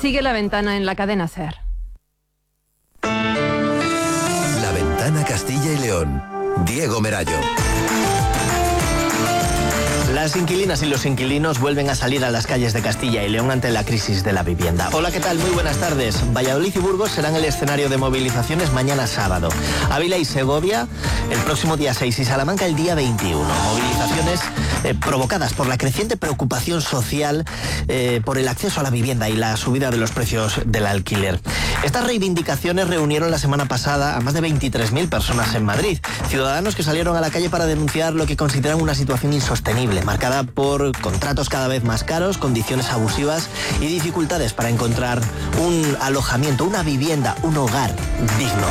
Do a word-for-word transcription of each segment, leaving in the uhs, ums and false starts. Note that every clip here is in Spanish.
Sigue La Ventana en la cadena SER. La Ventana Castilla y León. Diego Merayo. Las inquilinas y los inquilinos vuelven a salir a las calles de Castilla y León ante la crisis de la vivienda. Hola, ¿qué tal? Muy buenas tardes. Valladolid y Burgos serán el escenario de movilizaciones mañana sábado. Ávila y Segovia el próximo día seis y Salamanca el día veintiuno. Movilizaciones eh, provocadas por la creciente preocupación social eh, por el acceso a la vivienda y la subida de los precios del alquiler. Estas reivindicaciones reunieron la semana pasada a más de veintitrés mil personas en Madrid. Ciudadanos que salieron a la calle para denunciar lo que consideran una situación insostenible, marcada por contratos cada vez más caros, condiciones abusivas y dificultades para encontrar un alojamiento, una vivienda, un hogar digno.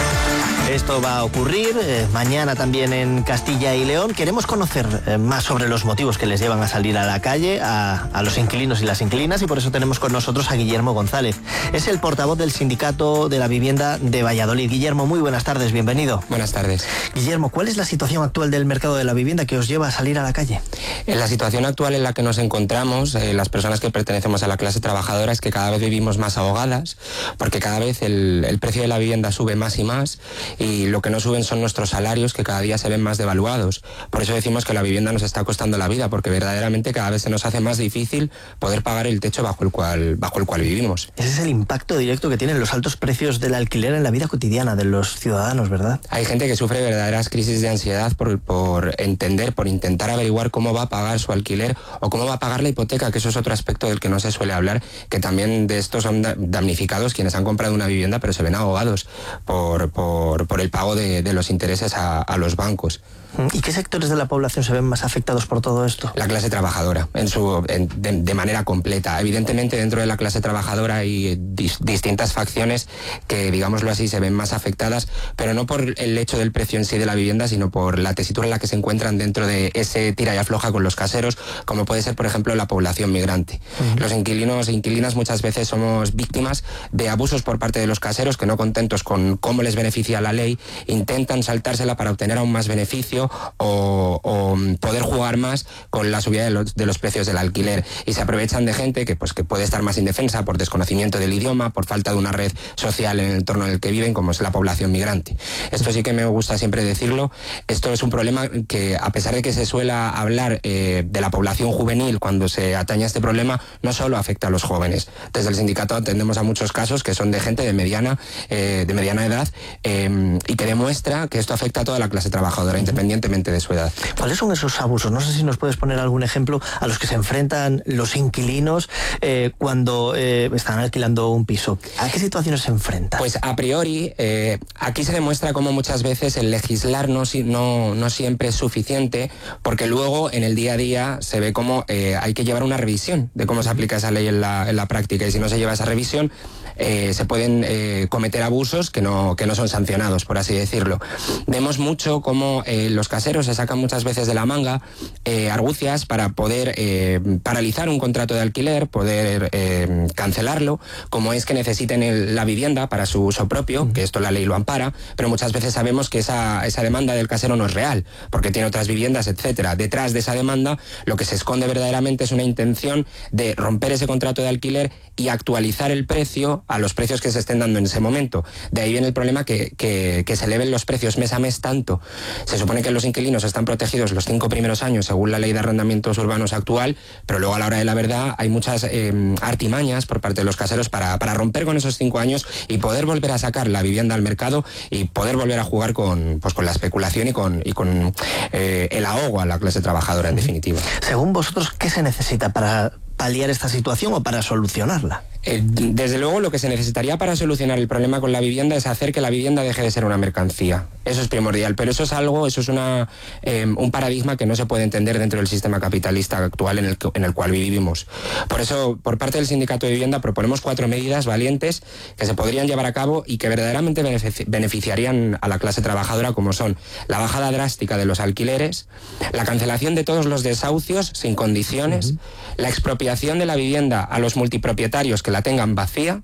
Esto va a ocurrir eh, mañana también en Castilla y León. Queremos conocer eh, más sobre los motivos que les llevan a salir a la calle a, a los inquilinos y las inquilinas, y por eso tenemos con nosotros a Guillermo González. Es el portavoz del Sindicato de la Vivienda de Valladolid. Guillermo, muy buenas tardes, bienvenido. Buenas tardes. Guillermo, ¿cuál es la situación actual del mercado de la vivienda que os lleva a salir a la calle? En la situación actual en la que nos encontramos, eh, las personas que pertenecemos a la clase trabajadora, es que cada vez vivimos más ahogadas, porque cada vez el, el precio de la vivienda sube más y más, y lo que no suben son nuestros salarios, que cada día se ven más devaluados. Por eso decimos que la vivienda nos está costando la vida, porque verdaderamente cada vez se nos hace más difícil poder pagar el techo bajo el cual, bajo el cual vivimos. Ese es el impacto directo que tienen los altos precios del alquiler en la vida cotidiana de los ciudadanos, ¿verdad? Hay gente que sufre verdaderas crisis de ansiedad por, por entender, por intentar averiguar cómo va a pagar su alquiler o cómo va a pagar la hipoteca, que eso es otro aspecto del que no se suele hablar, que también de esto son damnificados quienes han comprado una vivienda pero se ven ahogados por, por, por el pago de, de los intereses a, a los bancos. ¿Y qué sectores de la población se ven más afectados por todo esto? La clase trabajadora, en su, en, de, de manera completa. Evidentemente, dentro de la clase trabajadora hay dis, distintas facciones que, digámoslo así, se ven más afectadas, pero no por el hecho del precio en sí de la vivienda, sino por la tesitura en la que se encuentran dentro de ese tira y afloja con los caseros, como puede ser, por ejemplo, la población migrante. Uh-huh. Los inquilinos e inquilinas muchas veces somos víctimas de abusos por parte de los caseros que, no contentos con cómo les beneficia la ley, intentan saltársela para obtener aún más beneficio O, o poder jugar más con la subida de los, de los precios del alquiler, y se aprovechan de gente que, pues, que puede estar más indefensa por desconocimiento del idioma, por falta de una red social en el entorno en el que viven, como es la población migrante. Esto sí que me gusta siempre decirlo. Esto es un problema que, a pesar de que se suela hablar eh, de la población juvenil cuando se atañe a este problema, no solo afecta a los jóvenes. Desde el sindicato atendemos a muchos casos que son de gente de mediana, eh, de mediana edad eh, y que demuestra que esto afecta a toda la clase trabajadora, independientemente de su edad. ¿Cuáles son esos abusos? No sé si nos puedes poner algún ejemplo a los que se enfrentan los inquilinos eh, cuando eh, están alquilando un piso. ¿A qué situaciones se enfrentan? Pues a priori, eh, aquí se demuestra cómo muchas veces el legislar no, no, no siempre es suficiente, porque luego en el día a día se ve cómo eh, hay que llevar una revisión de cómo se aplica esa ley en la, en la práctica, y si no se lleva esa revisión, Eh, se pueden eh, cometer abusos que no, que no son sancionados, por así decirlo. Vemos mucho cómo eh, los caseros se sacan muchas veces de la manga eh, argucias para poder eh, paralizar un contrato de alquiler, poder eh, cancelarlo, como es que necesiten el, la vivienda para su uso propio, que esto la ley lo ampara, pero muchas veces sabemos que esa, esa demanda del casero no es real, porque tiene otras viviendas, etcétera. Detrás de esa demanda lo que se esconde verdaderamente es una intención de romper ese contrato de alquiler y actualizar el precio a los precios que se estén dando en ese momento. De ahí viene el problema que, que, que se eleven los precios mes a mes tanto. Se supone que los inquilinos están protegidos los cinco primeros años según la ley de arrendamientos urbanos actual, pero luego a la hora de la verdad hay muchas eh, artimañas por parte de los caseros para, para romper con esos cinco años y poder volver a sacar la vivienda al mercado y poder volver a jugar con, pues, con la especulación y con, y con eh, el ahogo a la clase trabajadora, en definitiva. Según vosotros, ¿qué se necesita para paliar esta situación o para solucionarla? Eh, desde luego, lo que se necesitaría para solucionar el problema con la vivienda es hacer que la vivienda deje de ser una mercancía. Eso es primordial, pero eso es algo, eso es una, eh, un paradigma que no se puede entender dentro del sistema capitalista actual en el, que, en el cual vivimos. Por eso, por parte del Sindicato de Vivienda, proponemos cuatro medidas valientes que se podrían llevar a cabo y que verdaderamente benefici- beneficiarían a la clase trabajadora, como son la bajada drástica de los alquileres, la cancelación de todos los desahucios sin condiciones, uh-huh. la expropiación de la vivienda a los multipropietarios que la tengan vacía,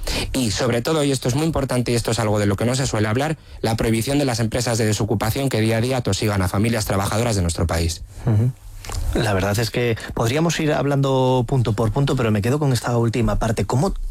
y sobre todo, y esto es muy importante y esto es algo de lo que no se suele hablar, la prohibición de las empresas de desocupación que día a día atosigan a familias trabajadoras de nuestro país. Uh-huh. La verdad es que podríamos ir hablando punto por punto, pero me quedo con esta última parte. ¿Cómo